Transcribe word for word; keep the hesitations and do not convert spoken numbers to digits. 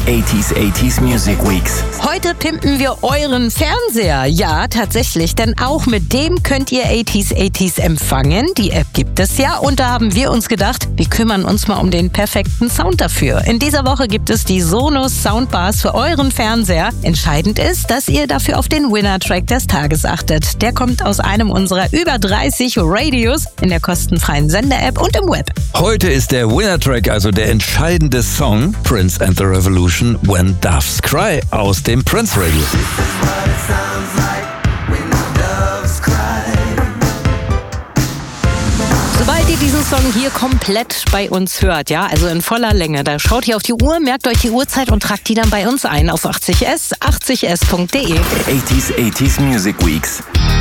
achtziger achtziger Music Weeks. Heute pimpen wir euren Fernseher. Ja, tatsächlich, denn auch mit dem könnt ihr achtziger achtziger empfangen. Die App gibt es ja und da haben wir uns gedacht, wir kümmern uns mal um den perfekten Sound dafür. In dieser Woche gibt es die Sonos Soundbars für euren Fernseher. Entscheidend ist, dass ihr dafür auf den Winner-Track des Tages achtet. Der kommt aus einem unserer über dreißig Radios in der kostenfreien Sender-App und im Web. Heute ist der Winner-Track, also der entscheidende Song, Prince and the Revolution, When Doves Cry, aus dem Prince Radio. Sobald ihr diesen Song hier komplett bei uns hört, ja, also in voller Länge, da schaut ihr auf die Uhr, merkt euch die Uhrzeit und tragt die dann bei uns ein auf achtzig S, achtzig S punkt de. achtziger achtziger Music Weeks.